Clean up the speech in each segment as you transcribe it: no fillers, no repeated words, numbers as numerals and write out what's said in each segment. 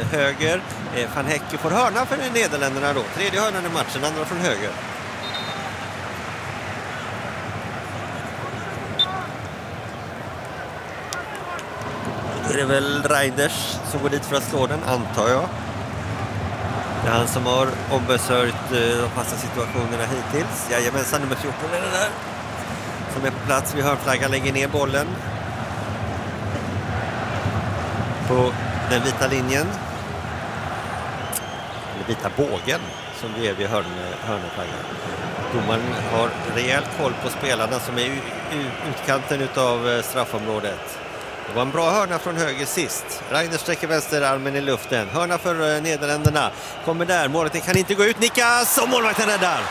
höger. Van Hecke får hörna för Nederländerna då. Tredje hörnan i matchen, andra från höger. Då är det väl Reinders som går dit för att slå den, antar jag. Det är han som har ombesörjt de fasta situationerna hittills. Jajamensan, nummer 14 är det där. Som är på plats vid hörnflaggan, lägger ner bollen på den vita linjen. Eller vita bågen som det är vid hörnflaggan. Domaren har rejält koll på spelarna som är i utkanten av straffområdet. Det var en bra hörna från höger sist. Reinders sträcker vänsterarmen i luften. Hörna för Nederländerna. Kommer där. Målet kan inte gå ut. Nickas och målvakten räddar.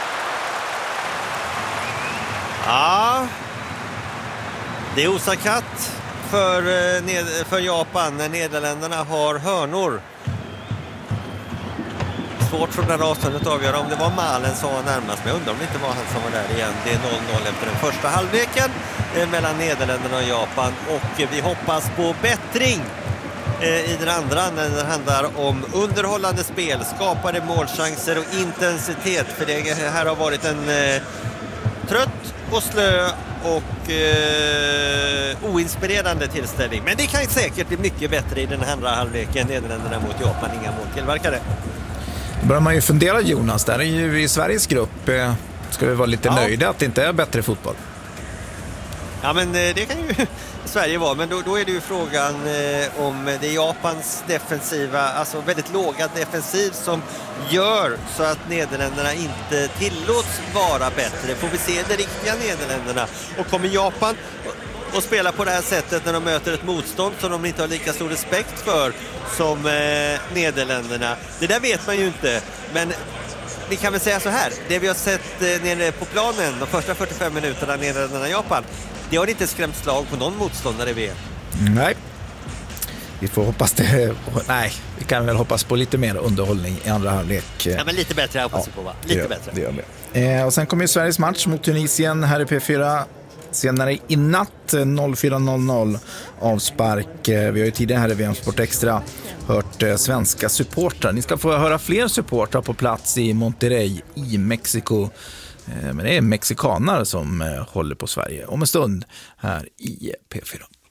Ja. Det är osakatt för Japan när Nederländerna har hörnor. Svårt från det här avståndet att avgöra om det var Malen som var närmast. Men jag undrar om det inte var han som var där igen. Det är 0-0 efter den första halvleken mellan Nederländerna och Japan. Och vi hoppas på bättring i den andra när det handlar om underhållande spel, skapade målchanser och intensitet. För det här har varit en trött och slö och oinspirerande tillställning. Men det kan säkert bli mycket bättre i den andra halvleken. Nederländerna mot Japan, inga mål tillverkade. Då börjar man ju fundera, Jonas, där är ju i Sveriges grupp. Ska vi vara lite nöjda att det inte är bättre fotboll? Ja, men det kan ju Sverige vara. Men då är det ju frågan om det är Japans defensiva, alltså väldigt låga defensiv som gör så att Nederländerna inte tillåts vara bättre. Får vi se det riktiga Nederländerna. Och kommer Japan och spela på det här sättet när de möter ett motstånd som de inte har lika stor respekt för som Nederländerna. Det där vet man ju inte, men vi kan väl säga så här. Det vi har sett nere på planen de första 45 minuterna Nederländerna-Japan, det har inte skrämt slag på någon motståndare i VM. Nej. Vi får hoppas det. Nej, vi kan väl hoppas på lite mer underhållning i andra halvlek. Ja, men lite bättre hoppas vi på, va? Lite bättre. Det gör vi. Och sen kommer ju Sveriges match mot Tunisien här i P4. Senare i natt 04.00 avspark. Vi har ju tidigare här i VM Sport Extra hört svenska supportrar. Ni ska få höra fler supportrar på plats i Monterrey i Mexiko. Men det är mexikaner som håller på Sverige om en stund här i P4.